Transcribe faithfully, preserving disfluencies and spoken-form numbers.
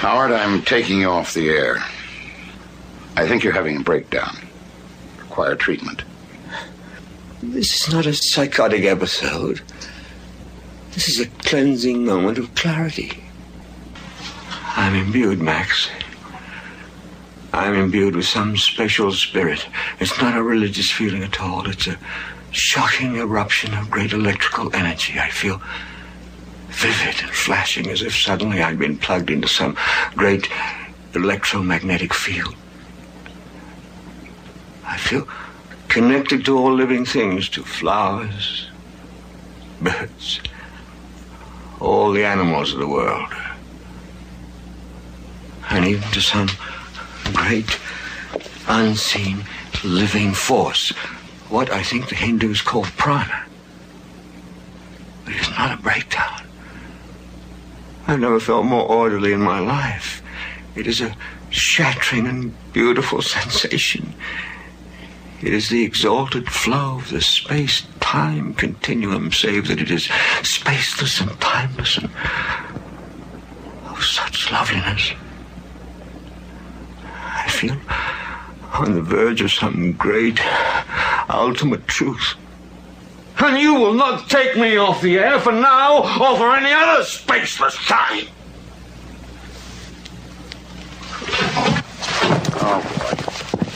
Howard, I'm taking you off the air. I think you're having a breakdown. Require treatment. This is not a psychotic episode. This is a cleansing moment of clarity. I'm imbued, Max. I'm imbued with some special spirit. It's not a religious feeling at all. It's a shocking eruption of great electrical energy. I feel vivid and flashing, as if suddenly I'd been plugged into some great electromagnetic field. I feel connected to all living things, to flowers, birds, all the animals of the world, and even to some great unseen living force, what I think the Hindus call prana. But it's not a breakdown. I've never felt more orderly in my life. It is a shattering and beautiful sensation. It is the exalted flow of the space-time continuum, save that it is spaceless and timeless and of such loveliness. I feel on the verge of some great, ultimate truth. And you will not take me off the air for now or for any other spaceless time. Oh, boy.